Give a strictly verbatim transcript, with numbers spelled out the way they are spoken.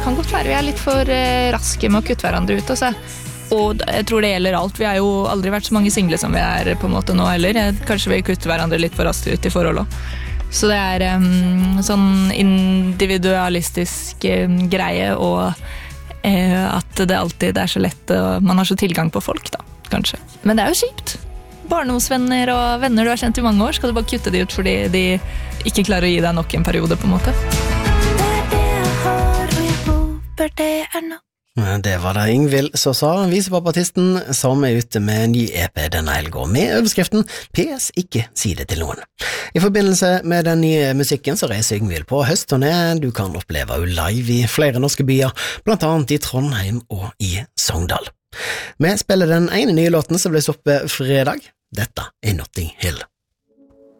Kan godt være vi er litt for eh, raske med å kutte hverandre ut, altså. Og jeg tror det gjelder alt. Vi har jo aldri vært så mange single som vi er på en måte nå heller. Kanskje vi kutter hverandre litt for raskt ut i forhold også. Så det er um, sånn individualistisk um, greie, og uh, at det alltid er så lett, og man har så tilgang på folk da, kanskje. Men det er jo kjipt. Barndomsvenner og venner du har kjent i mange år, skal du bare kutte de ut fordi de ikke klarer å gi deg nok en periode på en måte. Det er det jeg har, og jeg håper det er nok. Det var det Ingvild som sa, visepappartisten som er ute med en ny E P denne helgen, med overskriften P S ikke si det til noen. I forbindelse med den nye musikken så reiser Ingvild på høstturné. Du kan oppleve henne live i flere norske byer, blant annet i Trondheim og i Sogndal. Vi spiller den ene nye låten som ble stoppet fredag. Dette er Notting Hill.